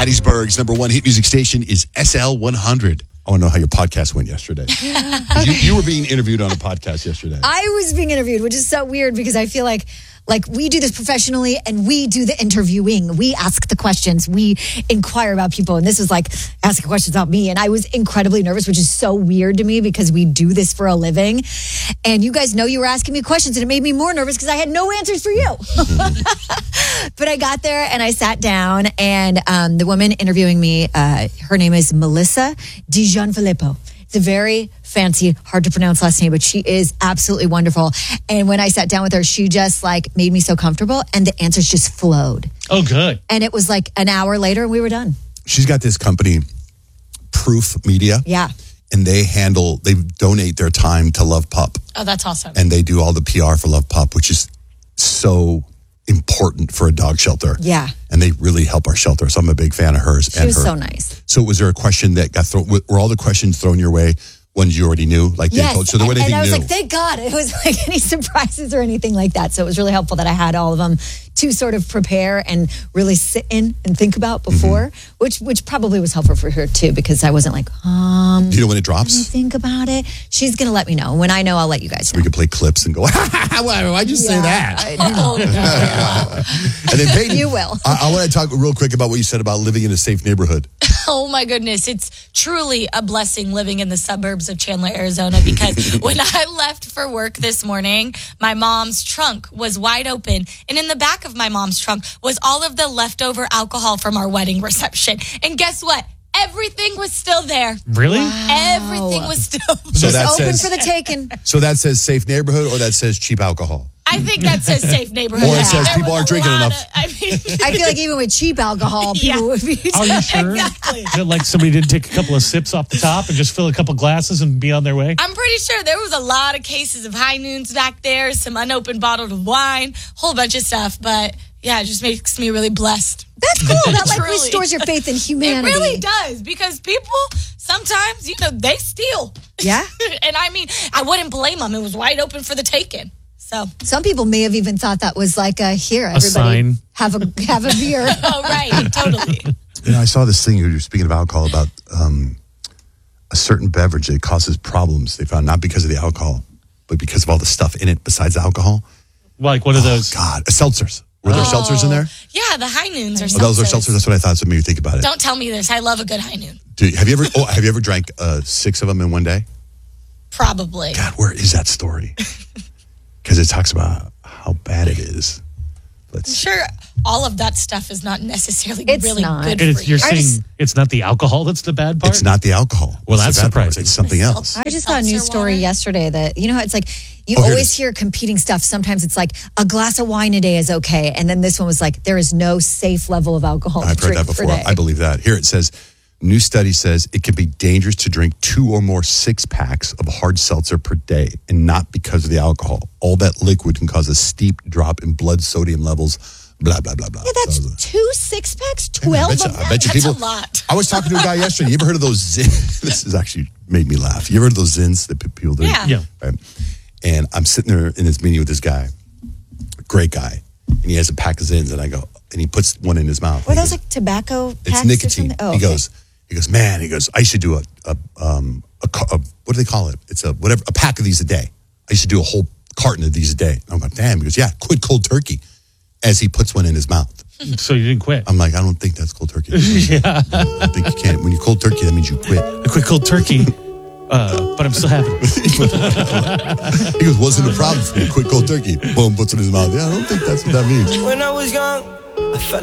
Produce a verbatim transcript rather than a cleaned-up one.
Hattiesburg's number one hit music station is S L one hundred. I want to know how your podcast went yesterday. you, you were being interviewed on a podcast yesterday. I was being interviewed, which is so weird because I feel like like we do this professionally and we do the interviewing. We ask the questions. We inquire about people. And this is like asking questions about me. And I was incredibly nervous, which is so weird to me because we do this for a living. And you guys know you were asking me questions and it made me more nervous because I had no answers for you. But I got there and I sat down and um, the woman interviewing me, uh, her name is Melissa DiGianfilippo. It's a very fancy, hard to pronounce last name, but she is absolutely wonderful. And when I sat down with her, she just like made me so comfortable and the answers just flowed. Oh, good. And it was like an hour later and we were done. She's got this company, Proof Media. Yeah. And they handle, they donate their time to Love Pup. Oh, that's awesome. And they do all the P R for Love Pup, which is so important for a dog shelter. Yeah. And they really help our shelter. So I'm a big fan of hers. She and was her. so nice. So was there a question that got thrown? Were all the questions thrown your way? Ones you already knew? Like they Yes. told, so there and, wasn't and I was anything like, new. thank God. It was like any surprises or anything like that. So it was really helpful that I had all of them to sort of prepare and really sit in and think about before, mm-hmm. which which probably was helpful for her too, because I wasn't like, um, do you know when it drops? Think about it. She's going to let me know. When I know, I'll let you guys know. We can play clips and go, why'd you say Yeah, that? I know. And then Peyton, You will. I, I want to talk real quick about what you said about living in a safe neighborhood. Oh my goodness, it's truly a blessing living in the suburbs of Chandler, Arizona, because when I left for work this morning, my mom's trunk was wide open, and in the back of my mom's trunk was all of the leftover alcohol from our wedding reception. And guess what? Everything was still there. Really? Wow. Everything was still there. So Just that open says, for the taking. So that says safe neighborhood or that says cheap alcohol? I think that says safe neighborhood. Or it says There people was aren't a drinking lot enough. of- I mean, I feel like even with cheap alcohol, people Yeah. would be. Are you sure? Exactly. That, like somebody did take a couple of sips off the top and just fill a couple glasses and be on their way? I'm pretty sure there was a lot of cases of high noons back there, some unopened bottled of wine, whole bunch of stuff. But yeah, it just makes me really blessed. That's cool. That like Truly. restores your faith in humanity. It really does, because people sometimes, you know, they steal. Yeah. And I mean, I wouldn't blame them. It was wide open for the taking. So, Some people may have even thought that was like a here, everybody sign. have a have a beer. oh, right, totally. You know, I saw this thing, you were speaking of alcohol, about um, a certain beverage that causes problems. They found not because of the alcohol, but because of all the stuff in it besides the alcohol. Like one of those. Oh, God. Seltzers. Were there Oh. seltzers in there? Yeah, the high noons are Oh, those are seltzers. seltzers. That's what I thought. So maybe think about it. Don't tell me this. I love a good high noon. Do you, have you ever? Oh, have you ever drank uh, six of them in one day? Probably. God, where is that story? Because it talks about how bad it is. Let's I'm sure all of that stuff is not necessarily It's really not. good And for it's, you're you. I saying just- it's not the alcohol that's the bad part? It's not the alcohol. Well, It's that's the bad part. surprising. It's something else. I just saw a news Seltzer story water. yesterday that, you know how it's like, you Oh, here it always is. hear competing stuff. Sometimes it's like a glass of wine a day is okay. And then this one was like, there is no safe level of alcohol to I've heard drink that per before. day. I believe that. Here it says, new study says it can be dangerous to drink two or more six packs of hard seltzer per day, and not because of the alcohol. All that liquid can cause a steep drop in blood sodium levels. Blah blah blah blah. Yeah, that's So- two six packs, I twelve bet you, of I them. bet you That's people. a lot. I was talking to a guy yesterday. You ever heard of those zins? This has actually made me laugh. You ever heard of those zins that people do? Yeah. Yeah. Right. And I'm sitting there in this meeting with this guy, great guy, and he has a pack of zins, and I go, and he puts one in his mouth. Were He those goes, like tobacco it's packs or nicotine. something? Oh, he okay. goes, he goes, man, he goes, I should do a, a um, a, ca- a, what do they call it? It's a whatever, a pack of these a day. I should do a whole carton of these a day. I'm like, damn. He goes, yeah, quit cold turkey. As he puts one in his mouth. So you didn't quit. I'm like, I don't think that's cold turkey. yeah. I think you can't. When you cold turkey, that means you quit. I quit cold turkey, uh, but I'm still having it. He goes, wasn't a problem for me. Quit cold turkey. Boom, puts it in his mouth. Yeah, I don't think that's what that means. When I was young, I felt